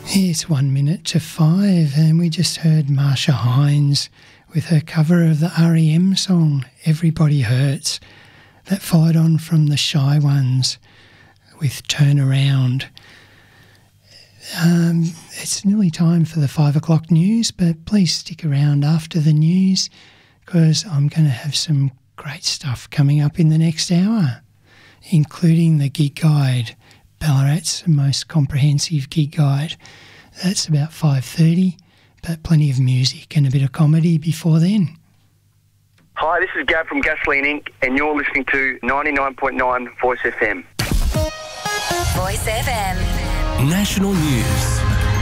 It's 1 minute to 5, and we just heard Marsha Hines with her cover of the R.E.M. song, Everybody Hurts. That followed on from the Shy Ones with Turn Around. It's nearly time for the 5 o'clock news, but please stick around after the news because I'm going to have some great stuff coming up in the next hour, including the gig guide, Ballarat's most comprehensive gig guide. That's about 5:30, but plenty of music and a bit of comedy before then. Hi, this is Gab from Gasoline Inc. and you're listening to 99.9 Voice FM. Voice FM. National News.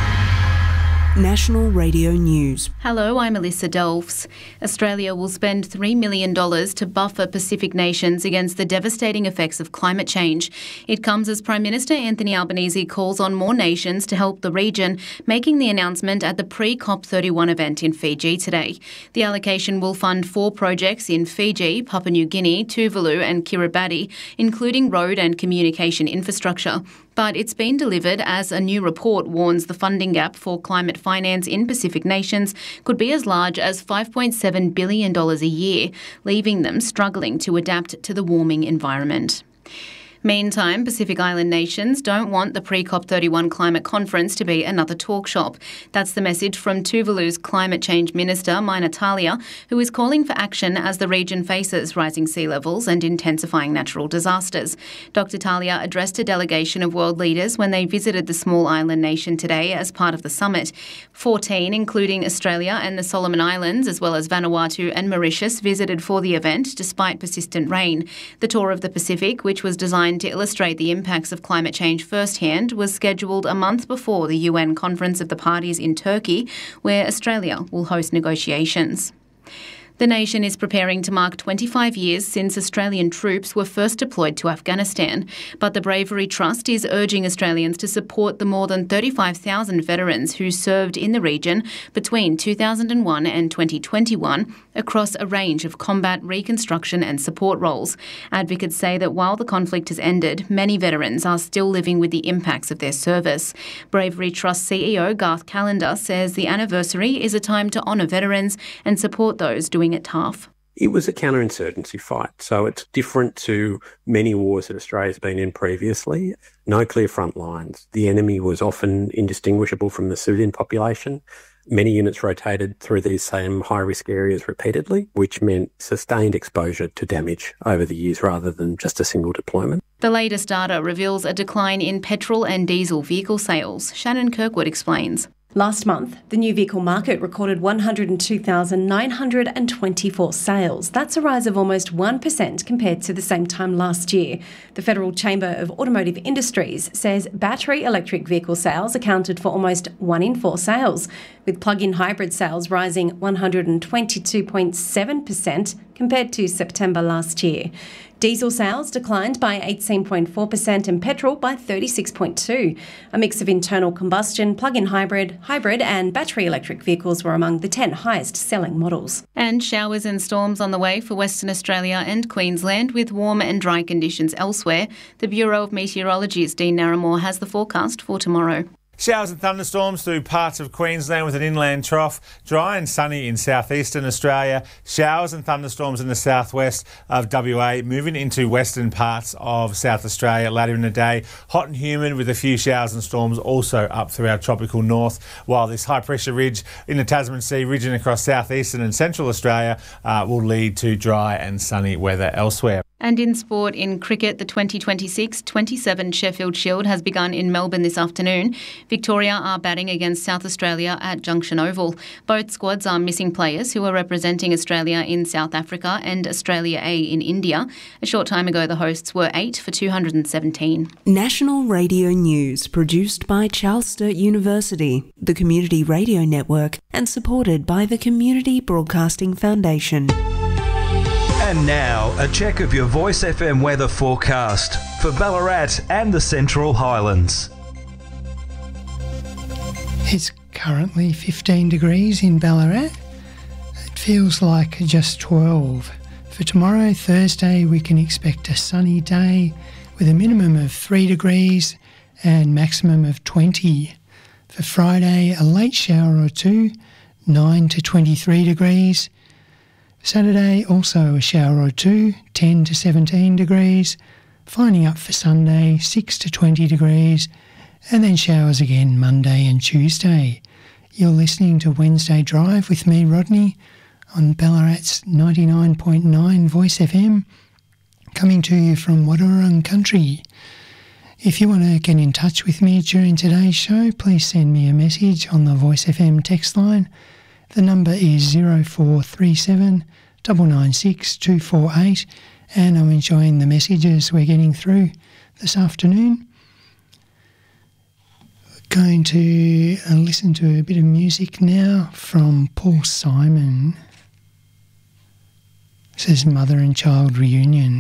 National Radio News. Hello, I'm Alyssa Dolphs. Australia will spend $3 million to buffer Pacific nations against the devastating effects of climate change. It comes as Prime Minister Anthony Albanese calls on more nations to help the region, making the announcement at the pre-COP31 event in Fiji today. The allocation will fund 4 projects in Fiji, Papua New Guinea, Tuvalu and Kiribati, including road and communication infrastructure. But it's been delivered as a new report warns the funding gap for climate finance in Pacific nations could be as large as $5.7 billion a year, leaving them struggling to adapt to the warming environment. Meantime, Pacific Island nations don't want the pre-COP31 climate conference to be another talk shop. That's the message from Tuvalu's Climate Change Minister, Maina Talia, who is calling for action as the region faces rising sea levels and intensifying natural disasters. Dr. Talia addressed a delegation of world leaders when they visited the small island nation today as part of the summit. 14, including Australia and the Solomon Islands, as well as Vanuatu and Mauritius, visited for the event despite persistent rain. The Tour of the Pacific, which was designed to illustrate the impacts of climate change firsthand, was scheduled a month before the UN Conference of the Parties in Turkey, where Australia will host negotiations. The nation is preparing to mark 25 years since Australian troops were first deployed to Afghanistan. But the Bravery Trust is urging Australians to support the more than 35,000 veterans who served in the region between 2001 and 2021 across a range of combat, reconstruction and support roles. Advocates say that while the conflict has ended, many veterans are still living with the impacts of their service. Bravery Trust CEO Garth Callender says the anniversary is a time to honour veterans and support those doing it tough. It was a counterinsurgency fight, so it's different to many wars that Australia's been in previously. No clear front lines. The enemy was often indistinguishable from the civilian population. Many units rotated through these same high-risk areas repeatedly, which meant sustained exposure to damage over the years rather than just a single deployment. The latest data reveals a decline in petrol and diesel vehicle sales. Shannon Kirkwood explains. Last month, the new vehicle market recorded 102,924 sales. That's a rise of almost 1% compared to the same time last year. The Federal Chamber of Automotive Industries says battery electric vehicle sales accounted for almost 1 in 4 sales, with plug-in hybrid sales rising 122.7% compared to September last year. Diesel sales declined by 18.4% and petrol by 36.2%. A mix of internal combustion, plug-in hybrid and battery electric vehicles were among the 10 highest selling models. And showers and storms on the way for Western Australia and Queensland with warm and dry conditions elsewhere. The Bureau of Meteorology's Dean Narramore has the forecast for tomorrow. Showers and thunderstorms through parts of Queensland with an inland trough. Dry and sunny in southeastern Australia. Showers and thunderstorms in the southwest of WA. Moving into western parts of South Australia later in the day. Hot and humid with a few showers and storms also up through our tropical north. While this high pressure ridge in the Tasman Sea region across southeastern and central Australia will lead to dry and sunny weather elsewhere. And in sport, in cricket, the 2026-27 Sheffield Shield has begun in Melbourne this afternoon. Victoria are batting against South Australia at Junction Oval. Both squads are missing players who are representing Australia in South Africa and Australia A in India. A short time ago, the hosts were 8 for 217. National Radio News, produced by Charles Sturt University, the Community Radio Network, and supported by the Community Broadcasting Foundation. And now, a check of your Voice FM weather forecast for Ballarat and the Central Highlands. It's currently 15 degrees in Ballarat. It feels like just 12. For tomorrow, Thursday, we can expect a sunny day with a minimum of 3 degrees and maximum of 20. For Friday, a late shower or two, 9 to 23 degrees. Saturday, also a shower or two, 10 to 17 degrees. Finding up for Sunday, 6 to 20 degrees. And then showers again Monday and Tuesday. You're listening to Wednesday Drive with me, Rodney, on Ballarat's 99.9 Voice FM, coming to you from Wadawurrung Country. If you want to get in touch with me during today's show, please send me a message on the Voice FM text line. The number is 0437 996 248, and I'm enjoying the messages we're getting through this afternoon. Going to listen to a bit of music now from Paul Simon. This is Mother and Child Reunion.